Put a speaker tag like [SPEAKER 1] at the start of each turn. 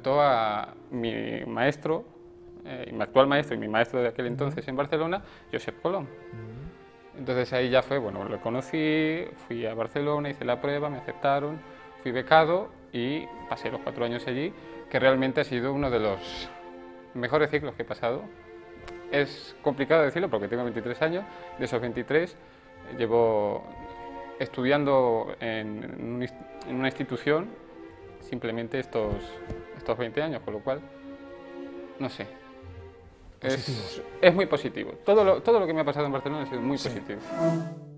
[SPEAKER 1] comentó a mi maestro, mi actual maestro y mi maestro de aquel entonces en Barcelona, Josep Colom. Entonces ahí ya fue, bueno, lo conocí, fui a Barcelona, hice la prueba, me aceptaron, fui becado y pasé los 4 años allí, que realmente ha sido uno de los mejores ciclos que he pasado. Es complicado decirlo porque tengo 23 años, de esos 23 llevo estudiando en una institución simplemente estos 20 años, con lo cual, no sé, es muy positivo. Todo lo que me ha pasado en Barcelona ha sido muy positivo.